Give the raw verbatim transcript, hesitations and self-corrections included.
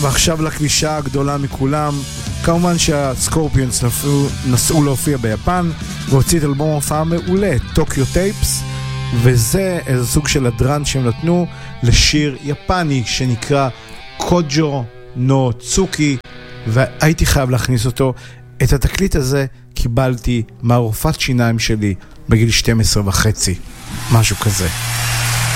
ועכשיו לקלישה הגדולה מכולם, כמובן שהסקורפיונס נסעו, נסעו להופיע ביפן והוציא את אלבום ההופעה מעולה, טוקיו טייפס, וזה איזה סוג של הדרן שהם נתנו לשיר יפני שנקרא קוג'ו נו צוקי, והייתי חייב להכניס אותו. את התקליט הזה קיבלתי מהרופאת שיניים שלי בגיל שתים עשרה וחצי, משהו כזה.